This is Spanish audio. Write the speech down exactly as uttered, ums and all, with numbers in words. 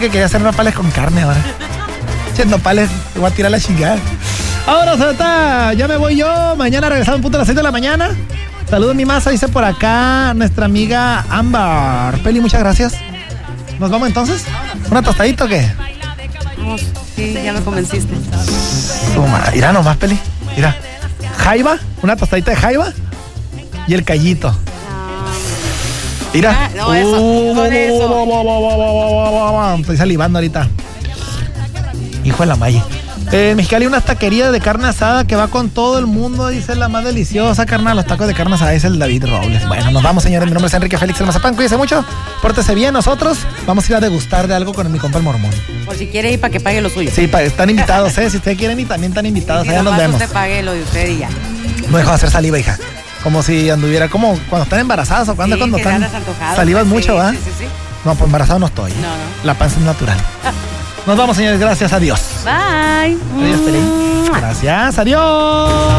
que quería hacer nopales con carne ahora. Che, nopales, te voy a tirar la chingada. Ahora, Zeta, ya me voy yo. Mañana regresamos en punto a las seis de la mañana. Saludos mi masa, dice por acá nuestra amiga Ámbar. Peli, muchas gracias. ¿Nos vamos entonces? ¿Una tostadita o qué? Vamos, sí, ya me convenciste. Toma, mira nomás, Peli. Mira. Jaiba, una tostadita de jaiba y el callito. Mira. No, eso, uh, con eso. Estoy salivando ahorita. Hijo de la malle. Eh, en Mexicali una taquería de carne asada que va con todo el mundo, dice la más deliciosa, carnal. Los tacos de carne asada es el David Robles. Bueno, nos vamos, señores. Mi nombre es Enrique Félix el Mazapán. Cuídense mucho. Pórtese bien. Nosotros vamos a ir a degustar de algo con mi compa el Mormón. Por si quiere ir para que pague lo suyo. Sí, pa, están invitados, ¿eh? Si ustedes quieren ir, también están invitados. Sí, allá nos vemos. usted pague lo de usted y ya. No dejo de hacer saliva, hija. Como si anduviera, como cuando están embarazadas o cuando, sí, cuando están salivas pues, mucho, sí, ¿va? sí, sí, sí. No, pues embarazado no estoy. No, no. La panza es natural. Nos vamos, señores. Gracias. Adiós. Bye. Adiós, Peli. Gracias. Adiós.